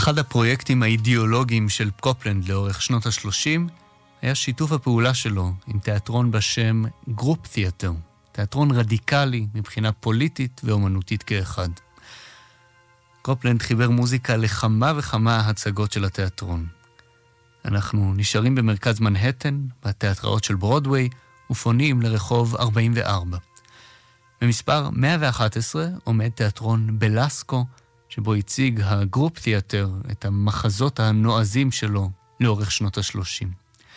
אחד הפרויקטים האידיאולוגיים של קופלנד לאורך שנות ה-30 היה שיתוף הפעולה שלו עם תיאטרון בשם גרופ תיאטר, תיאטרון רדיקלי מבחינה פוליטית ואומנותית כאחד. קופלנד חיבר מוזיקה לכמה וכמה הצגות של התיאטרון. אנחנו נשארים במרכז מנהטן, בתיאטראות של ברודוויי, ופונים לרחוב 44. במספר 111 עומד תיאטרון בלסקו, שבו הציג הגרופ תיאטר את המחזות הנועזים שלו לאורך שנות ה-30.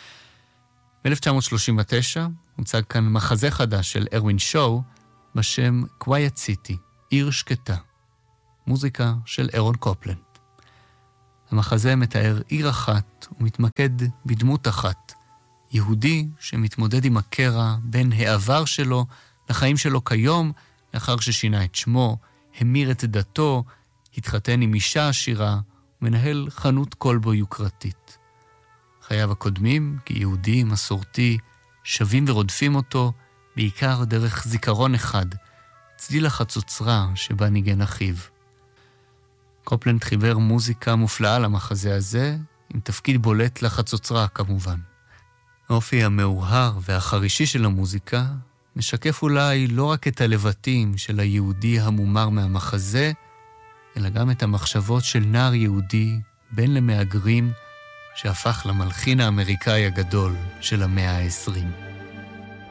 ב-1939 הוצג כאן מחזה חדש של ארווין שואו בשם Quiet City, עיר שקטה, מוזיקה של אירון קופלנד. המחזה מתאר עיר אחת ומתמקד בדמות אחת, יהודי שמתמודד עם הקרע בין העבר שלו לחיים שלו כיום, לאחר ששינה את שמו, המיר את דתו, התחתן עם אישה עשירה ומנהל חנות קולבו יוקרתית. חייו הקודמים, כיהודי מסורתי, שווים ורודפים אותו, בעיקר דרך זיכרון אחד, צליל החצוצרה שבה ניגן אחיו. קופלנד חיבר מוזיקה מופלאה למחזה הזה, עם תפקיד בולט לחצוצרה כמובן. האופי המאוהר והחרישי של המוזיקה משקף אולי לא רק את הלבטים של היהודי המומר מהמחזה, אלא גם את המחשבות של נער יהודי בן למהגרים שהפך למלחין האמריקאי הגדול של המאה ה-20.